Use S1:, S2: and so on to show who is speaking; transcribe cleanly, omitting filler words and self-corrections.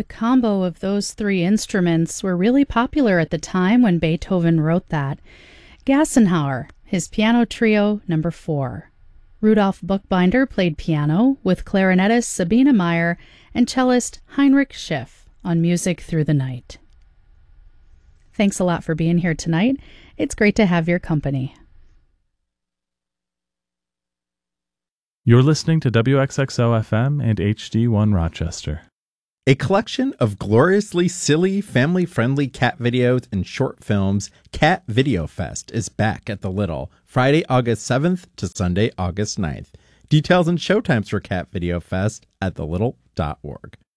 S1: The combo of those three instruments were really popular at the time when Beethoven wrote that. Gassenhauer, his piano trio number 4. Rudolf Buchbinder played piano with clarinetist Sabine Meyer and cellist Heinrich Schiff on Music Through the Night. Thanks a lot for being here tonight. It's great to have your company.
S2: You're listening to WXXO FM and HD1 Rochester.
S3: A collection of gloriously silly, family-friendly cat videos and short films, Cat Video Fest is back at the Little, Friday, August 7th to Sunday, August 9th. Details and showtimes for Cat Video Fest at thelittle.org.